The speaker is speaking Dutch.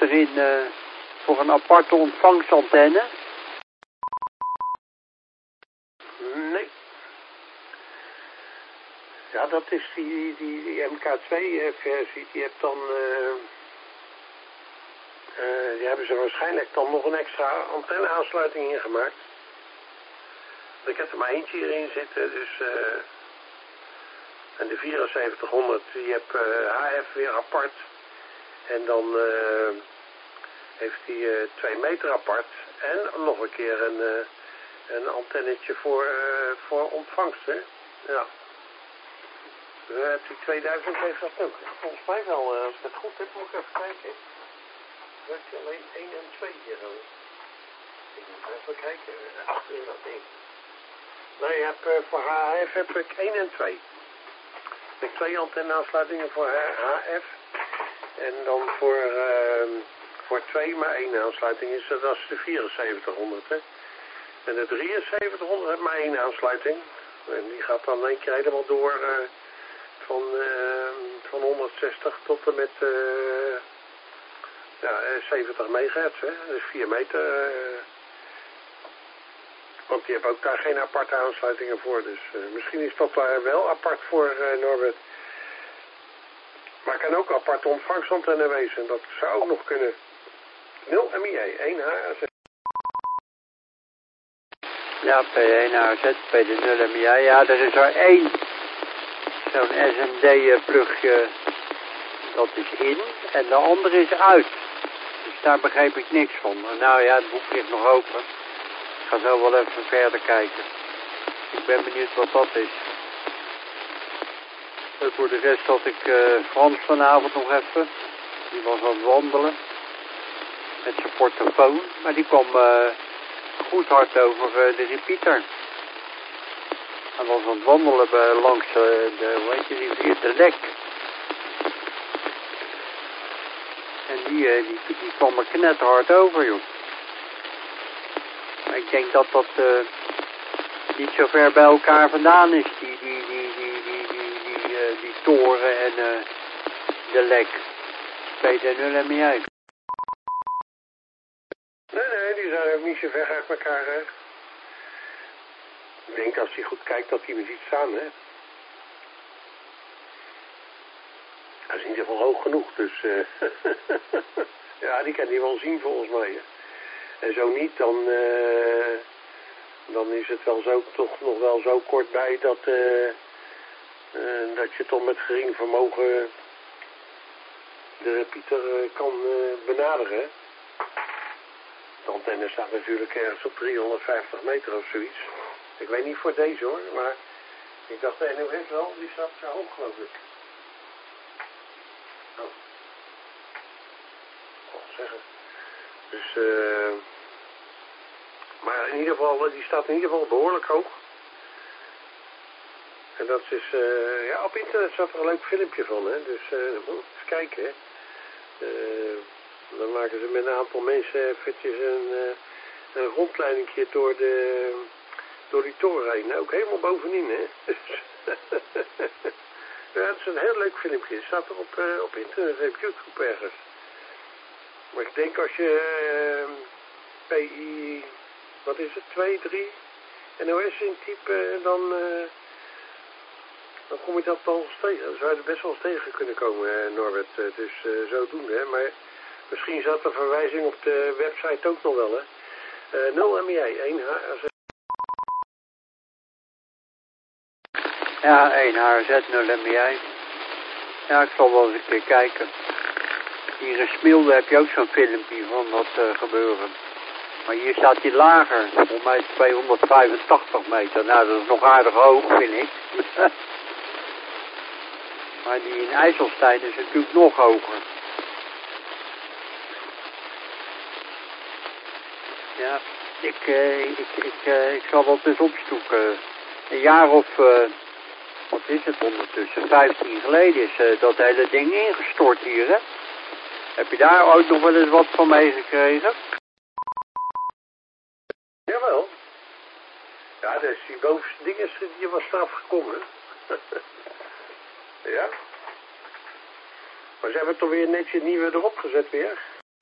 erin voor een aparte ontvangstantenne? Nee. Ja, dat is die MK2-versie. Die hebt dan... die hebben ze waarschijnlijk dan nog een extra antenne-aansluiting ingemaakt. Ik heb er maar eentje hierin zitten, dus... en de 7400, die heb HF weer apart. En dan heeft hij 2 meter apart. En nog een keer een antennetje voor ontvangst, hè. Ja. Die 2000 heeft dat ook. Volgens mij wel, als ik het goed heb, moet ik even kijken. Dat je alleen 1 en 2 hier dan. Ik moet even kijken, achterin dat ding. Nee, voor HF heb ik 1 en 2. Ik heb 2 antenne-aansluitingen voor HF. En dan voor 2 maar 1 aansluiting is dat is de 7400, hè. En de 7300 heeft maar 1 aansluiting. En die gaat dan 1 keer helemaal door van 160 tot en met 70 megahertz, hè. Dus 4 meter. Want die hebben ook daar geen aparte aansluitingen voor. Dus misschien is dat daar wel apart voor, Norbert. Maar kan ook aparte ontvangstantenne wezen. Dat zou ook nog kunnen. 0 MIA, 1 HZ. Ja, P1 HZ, PD0 MIA. Ja, er is er 1. Zo'n SMD-plugje. Dat is in. En de andere is uit. Dus daar begreep ik niks van. Nou ja, het boek ligt nog open. Ik ga zo wel even verder kijken. Ik ben benieuwd wat dat is. En voor de rest had ik Frans vanavond nog even. Die was aan het wandelen. Met zijn portofoon. Maar die kwam goed hard over de repeater. Hij was aan het wandelen langs hoe heet je die, de lek. En die kwam er knetterhard over, joh. Maar ik denk dat dat niet zo ver bij elkaar vandaan is, die toren en de lek. PD0 MIA. Nee, die zijn ook niet zo ver uit elkaar, hè. Ik denk als hij goed kijkt dat hij me ziet staan, hè. Hij is in ieder geval hoog genoeg, dus ja, die kan hij wel zien volgens mij, hè. En zo niet, dan is het wel zo, toch nog wel zo kort bij dat je toch met gering vermogen de repeater kan benaderen. De antenne staat natuurlijk ergens op 350 meter of zoiets. Ik weet niet voor deze hoor, maar ik dacht de NOS wel, die staat zo hoog geloof ik. Oh. Zeggen. Dus, maar in ieder geval, die staat in ieder geval behoorlijk hoog. En dat is, ja, op internet staat er een leuk filmpje van, hè. Dus, eens kijken, hè. Dan maken ze met een aantal mensen eventjes een rondleidingje door die toren heen. Ook helemaal bovenin, hè. Ja, het is een heel leuk filmpje. Het staat er op internet, op YouTube ergens. Maar ik denk als je PI, wat is het, 2, 3 NOS intypen, dan kom je dat wel eens tegen. Dan zou je er best wel eens tegen kunnen komen, Norbert. Dus zodoende, hè. Maar misschien zat er verwijzing op de website ook nog wel, hè. 0 MIA, 1 HZ. Ja, 1 HZ, 0 MIA. Ja, ik zal wel eens een keer kijken. Hier in Smilde heb je ook zo'n filmpje van dat gebeuren. Maar hier staat hij lager. Volgens mij is het 285 meter. Nou, dat is nog aardig hoog, vind ik. Maar die in IJsselstein is natuurlijk nog hoger. Ja, ik zal dat eens opzoeken. Een jaar of, wat is het ondertussen, 15 geleden is dat hele ding ingestort hier, hè? Heb je daar ook nog wel eens wat van meegekregen? Jawel. Ja, dus die bovenste dingen die was eraf gekomen. Ja. Maar ze hebben toch weer netjes nieuwe erop gezet weer.